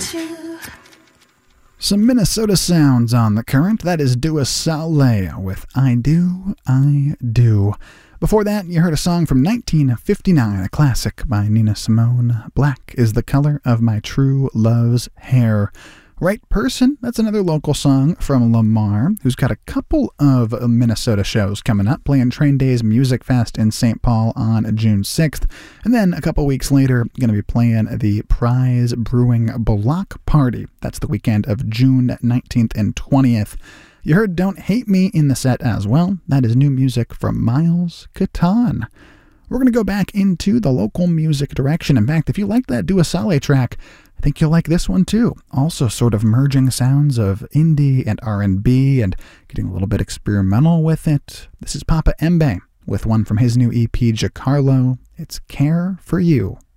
Some Minnesota sounds on the current. That is Dua Saleh with I Do, I Do. Before that, you heard a song from 1959, a classic by Nina Simone. Black is the color of my true love's hair. Right Person, that's another local song from Lamar, who's got a couple of Minnesota shows coming up, playing Train Days Music Fest in St. Paul on June 6th, and then a couple weeks later, going to be playing the Prize Brewing Block Party. That's the weekend of June 19th and 20th. You heard Don't Hate Me in the set as well. That is new music from Miles Catan. We're going to go back into the local music direction. In fact, if you like that Dua Saleh track, I think you'll like this one too. Also sort of merging sounds of indie and R&B and getting a little bit experimental with it. This is Papa Embe with one from his new EP, Giancarlo. It's Care for You.